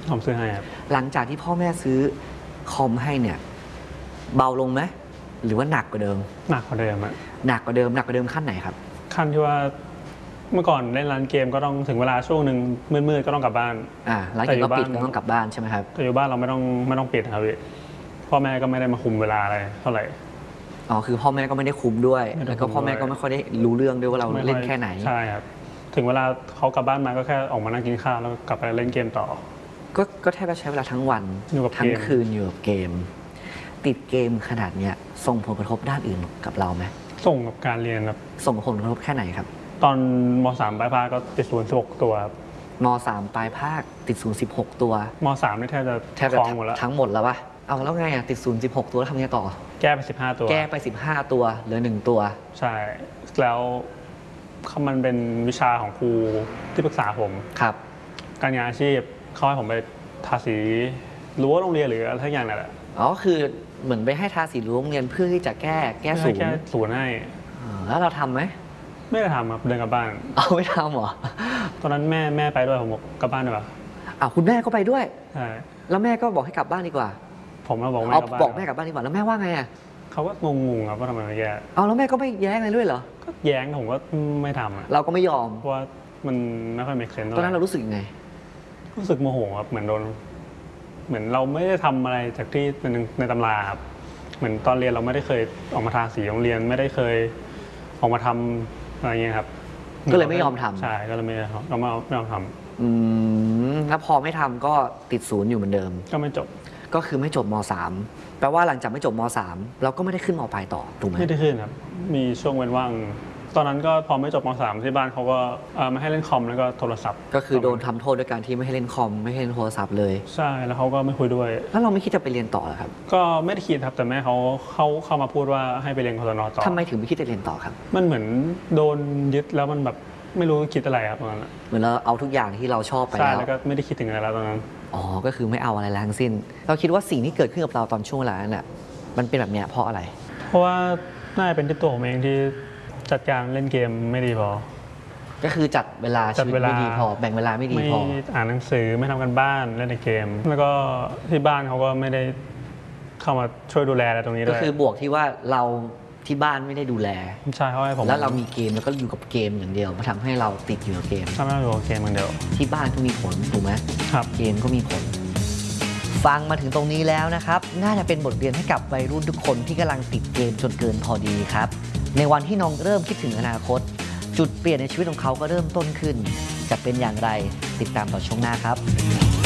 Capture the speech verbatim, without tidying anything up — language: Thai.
ผมซื้อให้ครับหลังจากที่พ่อแม่ซื้อคอมให้เนี่ยเบาลงไหมหรือว่าหนักกว่าเดิมหนักกว่าเดิมอะหนักกว่าเดิมหนักกว่าเดิมขั้นไหนครับขั้นที่ว่าเมื่อก่อนเล่นร้านเกมก็ต้องถึงเวลาช่วงหนึ่งมืดๆก็ต้องกลับบ้านอ่าร้านเกมก็ปิดก็ต้องกลับบ้านใช่ไหมครับแต่อยู่บ้านเราไม่ต้องไม่ต้องปิดครับพี่พ่อแม่ก็ไม่ได้มาคุมเวลาอะไรเท่าไหร่อ๋อคือพ่อแม่ก็ไม่ได้คุมด้วยแล้วก็พ่อแม่ก็ไม่ค่อยได้รู้เรื่องด้วยว่าเราเล่นแค่ไหนใช่ครับถึงเวลาเขากลับบ้านมาก็แค่ออกมานั่งกินข้าวแล้วกลับไปเล่นเกมต่อก็ก็แทบจะใช้เวลาทั้งวันทั้งคืนอยู่กับเกมติดเกมขนาดเนี้ยส่งผลกระทบด้านอื่นกับเราไหมส่งกับการเรียนครับส่งผลกระทบแค่ไหนครับตอนม.สาม ปลายภาคก็ติดศูนย์สิบหกตัวม.สาม ปลายภาคติดศูนย์สิบหกตัวม.สามนี่แทบจะแทบจะหมดแล้วทั้งหมดแล้วปะเอาแล้วไงอ่ะติดศูนย์สิบหกตัวแล้วทำไงต่อแก้ไปสิบห้าตัวแก้ไปสิบห้าตัวเหลือหนึ่งตัวใช่แล้วมันเป็นวิชาของครูที่ปรึกษาผมครับการงานอาชีพเขาให้ผมไปทาสีรั้วโรงเรียนหรืออะไรทั้งอย่างนั่นแหละอ๋อคือเหมือนไปให้ทาสีรั้วโรงเรียนเพื่อที่จะแก้แก้ศูนย์แก้ศูนย์ให้แล้วเราทำไหมไม่ได้ทำครับเดินกลับบ้านเอาไม่ทำเหรอตอนนั้นแม่แม่ไปด้วยผมบอกกลับบ้านดีกว่าอ้าวคุณแม่ก็ไปด้วยใช่แล้วแม่ก็บอกให้กลับบ้านดีกว่าผมมาบอกแม่กลับบ้านบอกแม่กลับบ้านดีกว่าแล้วแม่ว่าไงอ่ะเขาก็งงๆครับว่าทำไมไม่แก้เอาแล้วแม่ก็ไม่แย้งอะไรด้วยเหรอก็แย้งผมก็ไม่ทำอ่ะเราก็ไม่ยอมเพราะว่ามันไม่ค่อยมีเซนส์ตอนนั้นเรารู้สึกยังไงรู้สึกโมโหครับเหมือนโดนเหมือนเราไม่ได้ทำอะไรจากที่ในตำราครับเหมือนตอนเรียนเราไม่ได้เคยออกมาทาสีโรงเรียนไม่ได้เคยออกมาทำอะไรเงี้ยครับก็เลยไม่ยอมทำใช่ก็เลยไม่เราไม่ไม่ยอมทำอืมแล้วพอไม่ทำก็ติดศูนย์อยู่เหมือนเดิมก็ไม่จบก็คือไม่จบม.สาม แปลว่าหลังจากไม่จบม.สาม เราก็ไม่ได้ขึ้นม.ปลายต่อถูกไหมไม่ได้ขึ้นครับมีช่วงเว้นว่างตอนนั้นก็พอไม่จบม.สาม ที่บ้านเขาก็ไม่ให้เล่นคอมแล้วก็โทรศัพท์ก็คือโดนทำโทษด้วยการที่ไม่ให้เล่นคอมไม่ให้เล่นโทรศัพท์เลยใช่แล้วเขาก็ไม่คุยด้วยแล้วเราไม่คิดจะไปเรียนต่อหรอครับก็ไม่ได้คิดครับแต่แม่เขาเขาเข้ามาพูดว่าให้ไปเรียนกศน.ต่อทำไมถึงไม่คิดจะเรียนต่อครับมันเหมือนโดนยึดแล้วมันแบบไม่รู้คิดอะไรครับตอนนั้นเหมือนเราเอาทุกอย่างที่เราชอบไปแล้วใช่แล้วก็ไม่ได้คิดถึงอะไรแล้วตอนนั้นอ๋อก็คือไม่เอาอะไรทั้งสิ้นเราคิดว่าสิ่งที่เกิดขึ้นกับเราตอนช่วงเวลานั้นน่ะมันเป็นแบบนี้เพราะอะไรเพราะว่าน่าจะเป็นที่ตัวผมเองที่จัดการเล่นเกมไม่ดีพอก็คือจัดเวลาชีวิตไม่ดีพอแบ่งเวลาไม่ดีพอไม่อ่านหนังสือไม่ทำกันบ้านเล่นในเกมแล้วก็ที่บ้านเขาก็ไม่ได้เข้ามาช่วยดูแลอะไรตรงนี้ด้วยก็คือบวกที่ว่าเราที่บ้านไม่ได้ดูแลใช่เขาให้ผมแล้วเรามีเกมแล้วก็อยู่กับเกมอย่างเดียวมาทำให้เราติดอยู่กับเกมทำให้เราอยู่กับเกมอย่างเดียวที่บ้านก็มีผลถูกไหมครับเกมก็มีผลฟังมาถึงตรงนี้แล้วนะครับน่าจะเป็นบทเรียนให้กับวัยรุ่นทุกคนที่กำลังติดเกมจนเกินพอดีครับในวันที่น้องเริ่มคิดถึงอนาคตจุดเปลี่ยนในชีวิตของเขาก็เริ่มต้นขึ้นจะเป็นอย่างไรติดตามต่อช่วงหน้าครับ